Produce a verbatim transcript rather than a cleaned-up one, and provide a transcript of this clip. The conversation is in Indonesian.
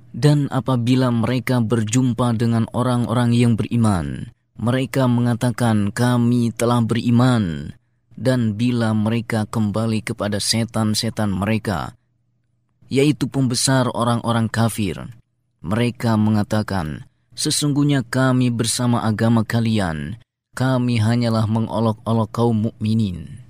Dan apabila mereka berjumpa dengan orang-orang yang beriman, mereka mengatakan, kami telah beriman. Dan bila mereka kembali kepada setan-setan mereka, yaitu pembesar orang-orang kafir, mereka mengatakan, sesungguhnya kami bersama agama kalian, kami hanyalah mengolok-olok kaum mukminin.